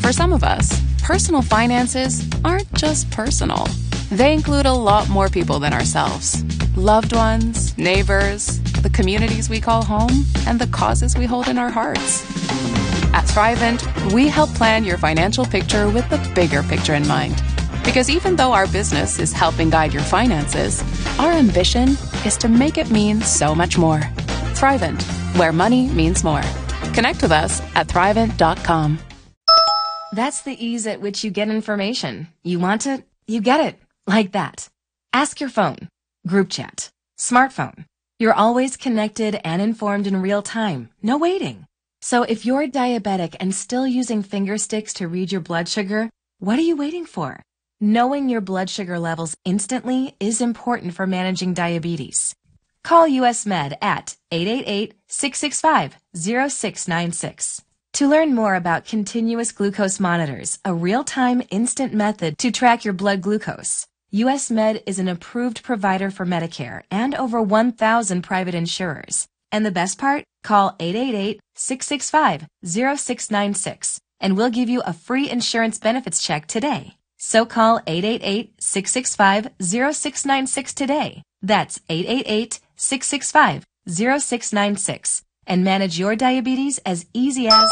For some of us, personal finances aren't just personal. They include a lot more people than ourselves. Loved ones, neighbors, the communities we call home, and the causes we hold in our hearts. At Thrivent, we help plan your financial picture with the bigger picture in mind. Because even though our business is helping guide your finances, our ambition is to make it mean so much more. Thrivent, where money means more. Connect with us at Thrivent.com. That's the ease at which you get information. You want it, you get it. Like that. Ask your phone. Group chat. Smartphone. You're always connected and informed in real time. No waiting. So if you're diabetic and still using finger sticks to read your blood sugar, what are you waiting for? Knowing your blood sugar levels instantly is important for managing diabetes. Call US Med at 888-665-0696. To learn more about continuous glucose monitors, a real-time instant method to track your blood glucose, US Med is an approved provider for Medicare and over 1,000 private insurers. And the best part? Call 888-665-0696 and we'll give you a free insurance benefits check today. So call 888-665-0696 today. That's 888-665-0696 and manage your diabetes as easy as...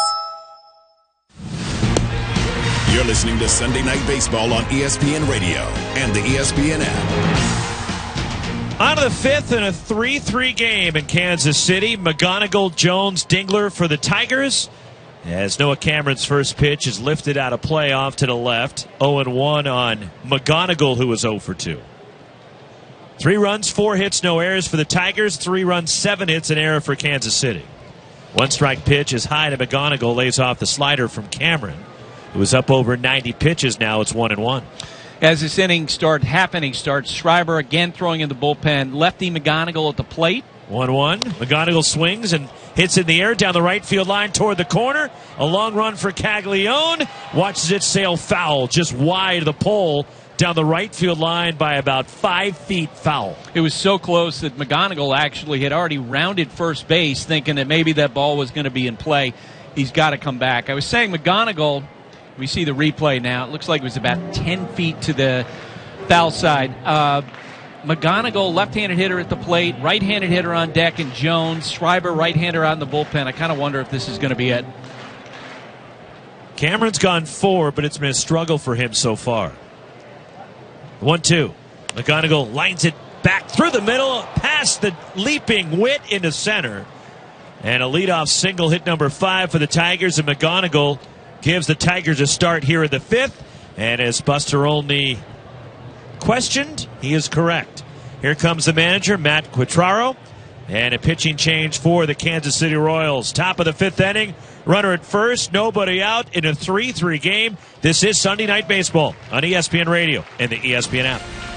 You're listening to Sunday Night Baseball on ESPN Radio and the ESPN app. On to the fifth in a 3-3 game in Kansas City. McGonigal, Jones, Dingler for the Tigers. As Noah Cameron's first pitch is lifted out of play off to the left. 0-1 on McGonigal, who was 0 for 2. 3 runs, 4 hits, no errors for the Tigers. 3 runs, 7 hits, an error for Kansas City. 1-strike pitch is high to McGonigal, lays off the slider from Cameron, who is up over 90 pitches now. It's 1-1. As this inning starts, Schreiber again throwing in the bullpen. Lefty McGonigal at the plate. 1-1. McGonigal swings and hits in the air down the right field line toward the corner. A long run for Caglione. Watches it sail foul, just wide of the pole down the right field line by about 5 feet foul. It was so close that McGonigal actually had already rounded first base, thinking that maybe that ball was going to be in play. He's got to come back. I was saying McGonigal, we see the replay now. It looks like it was about 10 feet to the foul side. McGonigal, left-handed hitter at the plate, right-handed hitter on deck, and Jones. Schreiber, right-hander out in the bullpen. I kind of wonder if this is going to be it. Cameron's gone 4, but it's been a struggle for him so far. 1-2. McGonigal lines it back through the middle, past the leaping Witt into center. And a leadoff single, hit number 5 for the Tigers, and McGonigal gives the Tigers a start here in the 5th. And as Buster Olney questioned, he is correct. Here comes the manager, Matt Quatraro, and a pitching change for the Kansas City Royals. Top of the 5th inning, runner at first, nobody out in a 3-3 game. This is Sunday Night Baseball on ESPN Radio and the ESPN app.